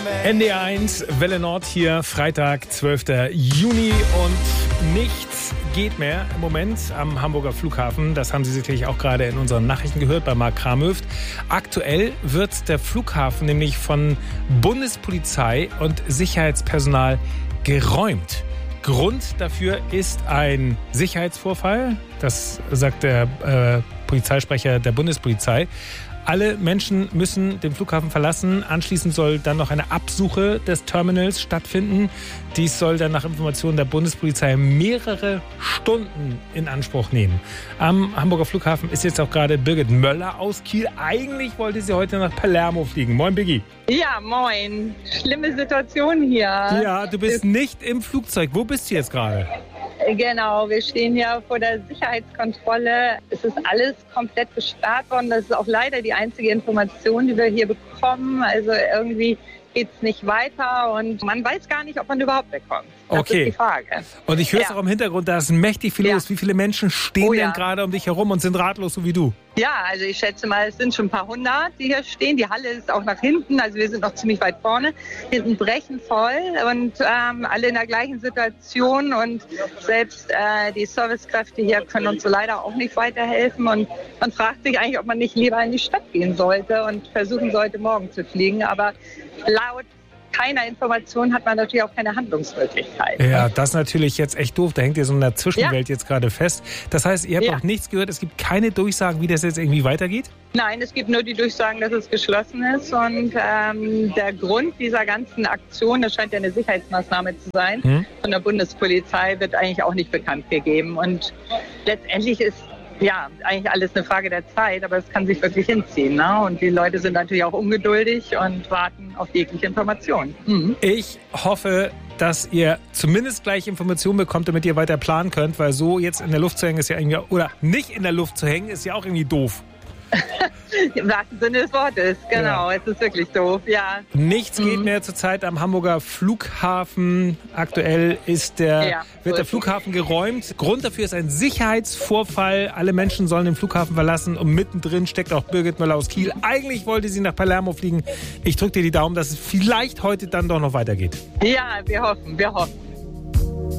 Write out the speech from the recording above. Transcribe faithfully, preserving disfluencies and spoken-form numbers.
N D R eins, Welle Nord hier, Freitag, zwölfter Juni und nichts geht mehr im Moment am Hamburger Flughafen. Das haben Sie sicherlich auch gerade in unseren Nachrichten gehört bei Marc Kramhöft. Aktuell wird der Flughafen nämlich von Bundespolizei und Sicherheitspersonal geräumt. Grund dafür ist ein Sicherheitsvorfall, das sagt der äh, Polizeisprecher der Bundespolizei. Alle Menschen müssen den Flughafen verlassen. Anschließend soll dann noch eine Absuche des Terminals stattfinden. Dies soll dann nach Informationen der Bundespolizei mehrere Stunden in Anspruch nehmen. Am Hamburger Flughafen ist jetzt auch gerade Birgit Möller aus Kiel. Eigentlich wollte sie heute nach Palermo fliegen. Moin, Biggie. Ja, moin. Schlimme Situation hier. Ja, du bist nicht im Flugzeug. Wo bist du jetzt gerade? Genau, wir stehen ja vor der Sicherheitskontrolle. Es ist alles komplett gesperrt worden. Das ist auch leider die einzige Information, die wir hier bekommen. Also irgendwie geht es nicht weiter und man weiß gar nicht, ob man überhaupt wegkommt. Das okay. ist die Frage. Und ich höre es ja. auch im Hintergrund, da ist mächtig viel ja. los. Wie viele Menschen stehen oh, denn ja. gerade um dich herum und sind ratlos, so wie du? Ja, also ich schätze mal, es sind schon ein paar hundert, die hier stehen. Die Halle ist auch nach hinten, also wir sind noch ziemlich weit vorne. Hinten brechen voll und ähm, alle in der gleichen Situation. Und selbst äh, die Servicekräfte hier können uns so leider auch nicht weiterhelfen. Und man fragt sich eigentlich, ob man nicht lieber in die Stadt gehen sollte und versuchen sollte, morgen zu fliegen. Aber laut keiner Information hat man natürlich auch keine Handlungsmöglichkeit. Ja, das ist natürlich jetzt echt doof. Da hängt ihr so in der Zwischenwelt ja. jetzt gerade fest. Das heißt, ihr habt ja. auch nichts gehört. Es gibt keine Durchsagen, wie das jetzt irgendwie weitergeht? Nein, es gibt nur die Durchsagen, dass es geschlossen ist. Und ähm, der Grund dieser ganzen Aktion, das scheint ja eine Sicherheitsmaßnahme zu sein, hm. von der Bundespolizei, wird eigentlich auch nicht bekannt gegeben. Und letztendlich ist ja, eigentlich alles eine Frage der Zeit, aber es kann sich wirklich hinziehen. Ne? Und die Leute sind natürlich auch ungeduldig und warten auf jegliche Informationen. Mhm. Ich hoffe, dass ihr zumindest gleich Informationen bekommt, damit ihr weiter planen könnt, weil so jetzt in der Luft zu hängen ist ja irgendwie, oder nicht in der Luft zu hängen, ist ja auch irgendwie doof. Im wahrsten Sinne des Wortes, genau. Ja. Es ist wirklich doof, ja. Nichts mhm. geht mehr zurzeit am Hamburger Flughafen. Aktuell ist der, ja, wird der Flughafen geräumt. Grund dafür ist ein Sicherheitsvorfall. Alle Menschen sollen den Flughafen verlassen und mittendrin steckt auch Birgit Möller aus Kiel. Eigentlich wollte sie nach Palermo fliegen. Ich drücke dir die Daumen, dass es vielleicht heute dann doch noch weitergeht. Ja, wir hoffen, wir hoffen.